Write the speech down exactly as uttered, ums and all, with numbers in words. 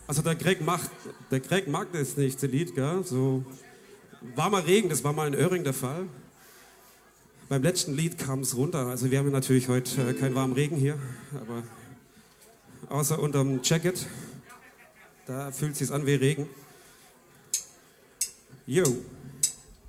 Also der Greg macht, der Greg mag das nächste Lied, gell? So warmer Regen, das war mal in Öhring der Fall. Beim letzten Lied kam es runter. Also wir haben natürlich heute äh, keinen warmen Regen hier, aber außer unterm Jacket, da fühlt es sich an wie Regen. Yo.